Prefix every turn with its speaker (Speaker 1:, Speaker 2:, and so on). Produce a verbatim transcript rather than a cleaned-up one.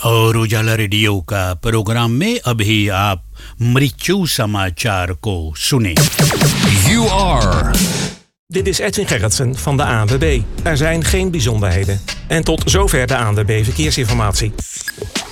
Speaker 1: और उजाला रेडियो का प्रोग्राम में अभी आप मृत्यु समाचार को सुने.
Speaker 2: You are.
Speaker 3: Dit is Edwin Gerritsen van de A N W B. Er zijn geen bijzonderheden. En tot zover de A N W B Verkeersinformatie.